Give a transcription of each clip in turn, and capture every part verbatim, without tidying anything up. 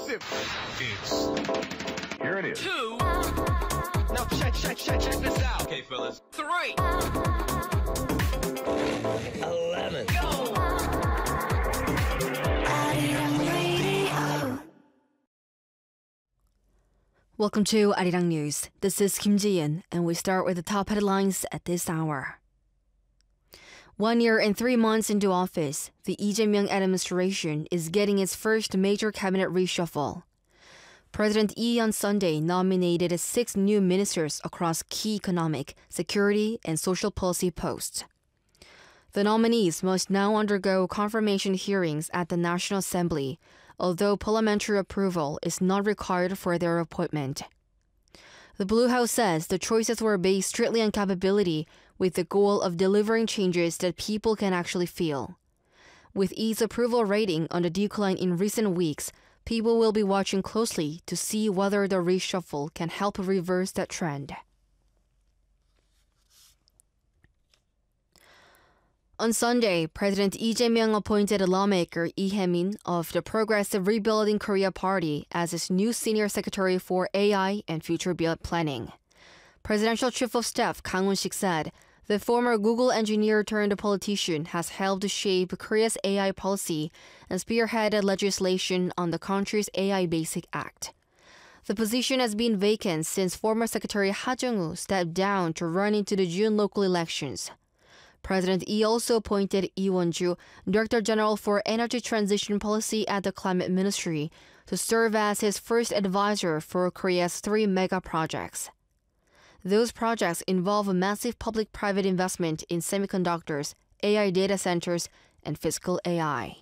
explosive. It's here it is. Two. Now check, check, check, check this out. Okay, fellas. Three. Eleven. Go. Welcome to Arirang News. This is Kim Ji-in, and we start with the top headlines at this hour. One year and three months into office, the Lee Jae-myung administration is getting its first major cabinet reshuffle. President Lee on Sunday nominated six new ministers across key economic, security, and social policy posts. The nominees must now undergo confirmation hearings at the National Assembly, although parliamentary approval is not required for their appointment. The Blue House says the choices were based strictly on capability, with the goal of delivering changes that people can actually feel. With Lee's approval rating on the decline in recent weeks, people will be watching closely to see whether the reshuffle can help reverse that trend. On Sunday, President Lee Jae-myung appointed lawmaker Lee Hae-min of the Progressive Rebuilding Korea Party as his new senior secretary for A I and future planning. Presidential Chief of Staff Kang Won-sik said the former Google engineer turned politician has helped shape Korea's A I policy and spearheaded legislation on the country's A I Basic Act. The position has been vacant since former Secretary Ha Jung-woo stepped down to run into the June local elections. President Lee also appointed Lee Won-ju, Director General for Energy Transition Policy at the Climate Ministry, to serve as his first advisor for Korea's three mega projects. Those projects involve massive public-private investment in semiconductors, A I data centers, and physical A I.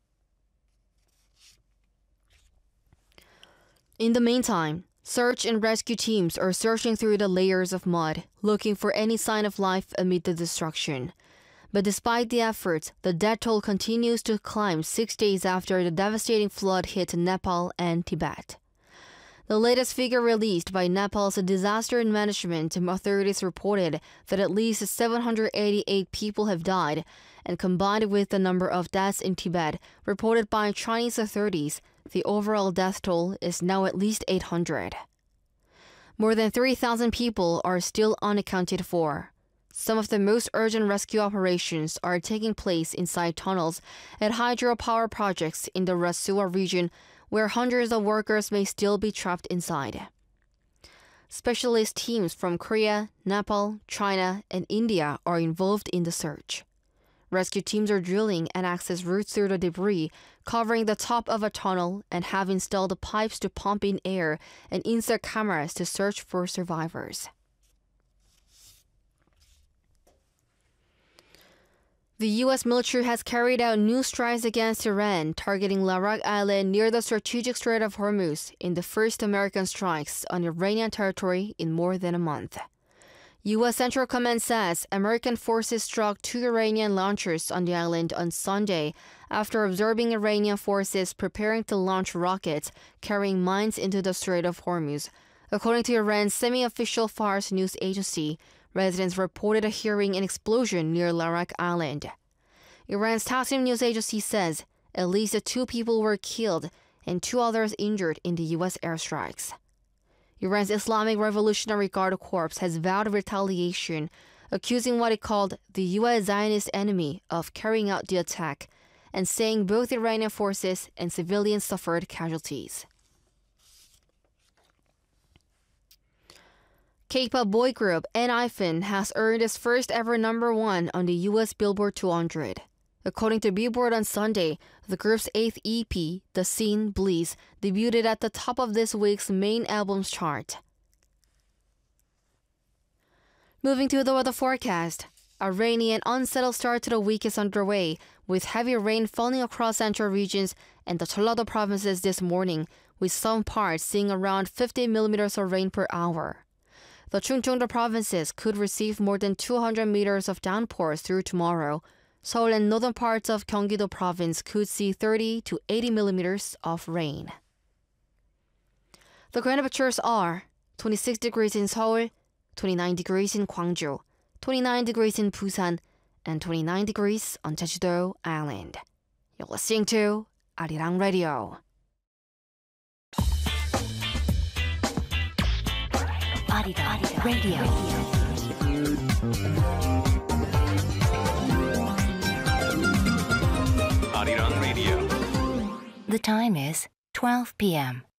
In the meantime, search and rescue teams are searching through the layers of mud, looking for any sign of life amid the destruction. But despite the efforts, the death toll continues to climb six days after the devastating flood hit Nepal and Tibet. The latest figure released by Nepal's disaster management authorities reported that at least seven hundred eighty-eight people have died, and combined with the number of deaths in Tibet reported by Chinese authorities, the overall death toll is now at least eight hundred. More than three thousand people are still unaccounted for. Some of the most urgent rescue operations are taking place inside tunnels at hydropower projects in the Rasua region, where hundreds of workers may still be trapped inside. Specialist teams from Korea, Nepal, China, and India are involved in the search. Rescue teams are drilling and access routes through the debris, covering the top of a tunnel, and have installed pipes to pump in air and insert cameras to search for survivors. The U S military has carried out new strikes against Iran, targeting Larak Island near the strategic Strait of Hormuz in the first American strikes on Iranian territory in more than a month. U S Central Command says American forces struck two Iranian launchers on the island on Sunday after observing Iranian forces preparing to launch rockets carrying mines into the Strait of Hormuz. According to Iran's semi-official Fars news agency, residents reported a hearing an explosion near Larak Island. Iran's Tasnim news agency says at least two people were killed and two others injured in the U S airstrikes. Iran's Islamic Revolutionary Guard Corps has vowed retaliation, accusing what it called the U S Zionist enemy of carrying out the attack, and saying both Iranian forces and civilians suffered casualties. K-pop boy group N I F N has earned its first ever number one on the U S Billboard two hundred. According to Billboard on Sunday, the group's eighth E P, The Scene Bleeds, debuted at the top of this week's main albums chart. Moving to the weather forecast. A rainy and unsettled start to the week is underway, with heavy rain falling across central regions and the Jeollado provinces this morning, with some parts seeing around fifty millimeters of rain per hour. The Chungcheong provinces could receive more than two hundred meters of downpours through tomorrow. Seoul and northern parts of Gyeonggi-do province could see thirty to eighty millimeters of rain. The current temperatures are twenty-six degrees in Seoul, twenty-nine degrees in Gwangju, twenty-nine degrees in Busan, and twenty-nine degrees on Jeju-do Island. You're listening to Arirang Radio. Arirang Radio. Arirang Radio. The time is twelve p.m.